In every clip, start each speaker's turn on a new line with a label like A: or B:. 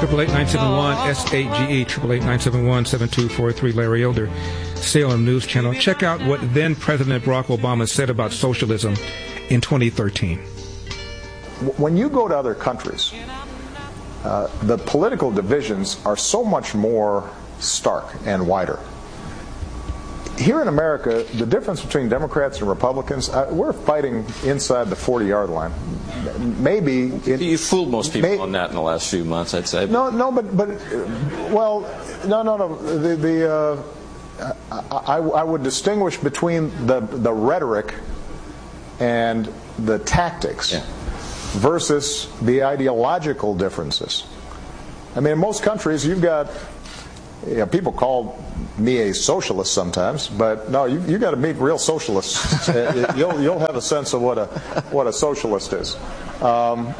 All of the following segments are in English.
A: 888-971-SAGE, 888-971-7243, Larry Elder, Salem News Channel. Check out what then President Barack Obama said about socialism in 2013.
B: When you go to other countries, the political divisions are so much more stark and wider. Here in America, the difference between Democrats and Republicans, we're fighting inside the 40-yard line. Maybe
C: you fooled most people on that in the last few months, I'd say.
B: No. I would distinguish between the rhetoric and the tactics versus the ideological differences. I mean, in most countries, you've got. People call me a socialist sometimes, but no, you got to meet real socialists. You'll have a sense of what a socialist is. I'm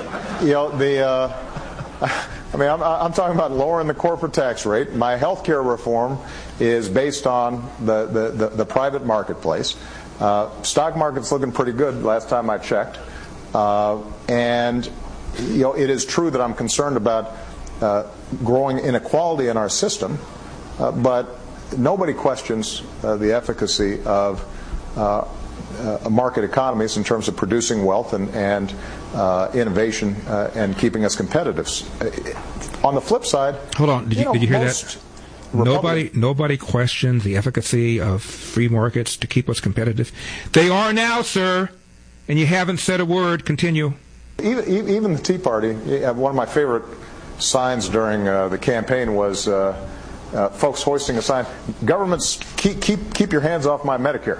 B: talking about lowering the corporate tax rate. My health care reform is based on the private marketplace. Stock market's looking pretty good last time I checked, and it is true that I'm concerned about growing inequality in our system, but nobody questions the efficacy of market economies in terms of producing wealth and innovation and keeping us competitive. On the flip side,
A: hold on, did you hear that? Nobody questions the efficacy of free markets to keep us competitive. They are now, sir, and you haven't said a word. Continue.
B: Even the Tea Party, one of my favorite signs during the campaign was folks hoisting a sign: "Governments, keep your hands off my Medicare."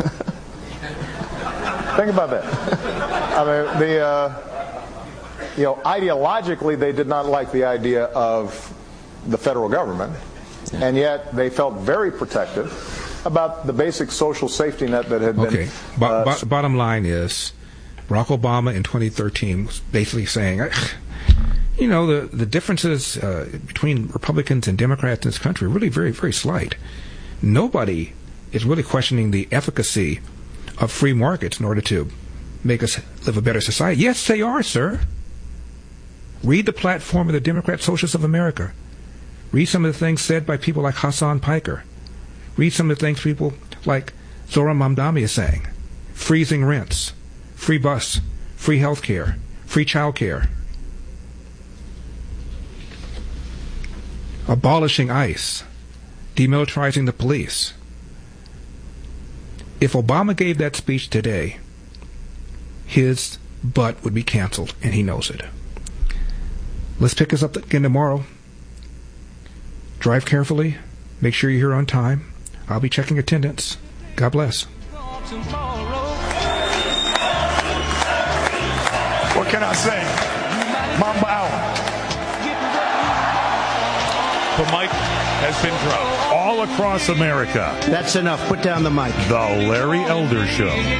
B: Think about that. I mean, ideologically, they did not like the idea of the federal government, and yet they felt very protective about the basic social safety net that had been.
A: Okay. Bottom line is, Barack Obama in 2013 was basically saying, the differences between Republicans and Democrats in this country are really very, very slight. Nobody is really questioning the efficacy of free markets in order to make us live a better society. Yes, they are, sir. Read the platform of the Democrat Socialists of America. Read some of the things said by people like Hassan Piker. Read some of the things people like Zohran Mamdani is saying. Freezing rents, free bus, free health care, free child care. Abolishing ICE, demilitarizing the police. If Obama gave that speech today, his butt would be canceled, and he knows it. Let's pick us up again tomorrow. Drive carefully. Make sure you're here on time. I'll be checking attendance. God bless.
D: What can I say? Mamba out. The mic has been dropped all across America.
E: That's enough. Put down the mic.
D: The Larry Elder Show.